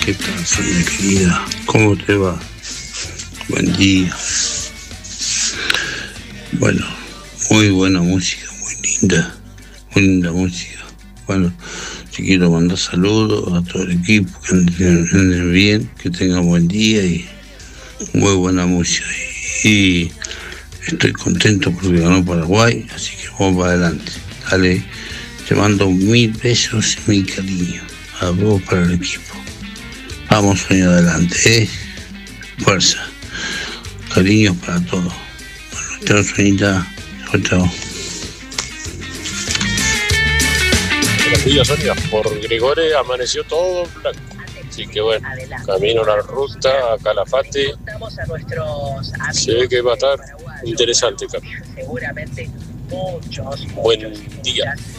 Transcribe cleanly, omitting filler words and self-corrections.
¿Qué tal, Sonia querida? ¿Cómo te va? Buen día. Bueno, muy buena música, muy linda música. Bueno, te quiero mandar saludos a todo el equipo, que anden bien, que tengan buen día y muy buena música. Y estoy contento porque ganó Paraguay, así que vamos para adelante. Dale, te mando 1000 besos y 1000 cariños. A vos, para el equipo. Vamos, Sonia, adelante, ¿eh? Fuerza. Cariños para todos. Bueno, chao, Soñita. Chao, chao. Buenos días, Sonia. Por Grigore amaneció todo blanco. Así que bueno, camino a la ruta a Calafate. Se ve que va a estar interesante el camino. Buen día.